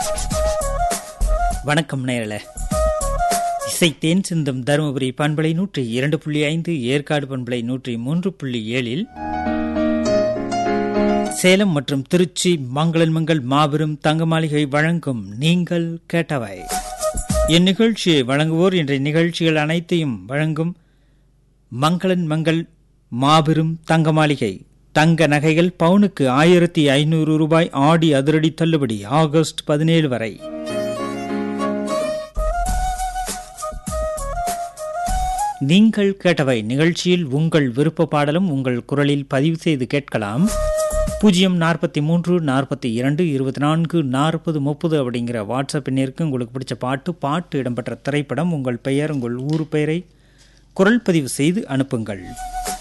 வணக்கம் நேயர்களே. இசை தேன் சிந்தும் தருமபுரி பண்பலை 102.5, ஏற்காடு பண்பலை 103.7, சேலம் மற்றும் திருச்சி மங்களன் மங்கள் மாபெரும் தங்க மாளிகை வழங்கும் நீங்கள் கேட்டவை. இந்நிகழ்ச்சியை வழங்குவோர் இன்றைய நிகழ்ச்சிகள் அனைத்தையும் வழங்கும் மங்களன் மங்கள் மாபெரும் தங்க மாளிகை. தங்க நகைகள் பவுனுக்கு 1500 ரூபாய் ஆடி அதிரடி தள்ளுபடி ஆகஸ்ட் 17 வரை. நீங்கள் கேட்டவை நிகழ்ச்சியில் உங்கள் விருப்ப பாடலும் உங்கள் குரலில் பதிவு செய்து கேட்கலாம். 043 42 24 40 30 அப்படிங்கிற வாட்ஸ்அப் எண்ணிற்கு உங்களுக்கு பிடிச்ச பாட்டு இடம்பெற்ற திரைப்படம், உங்கள் பெயர், உங்கள் ஊர் பெயரை குரல் பதிவு செய்து அனுப்புங்கள்.